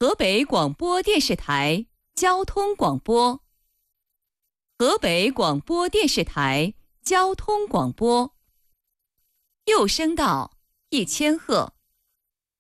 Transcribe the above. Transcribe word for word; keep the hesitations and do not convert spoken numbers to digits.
河北广播电视台交通广播，河北广播电视台交通广播，右声道一千赫，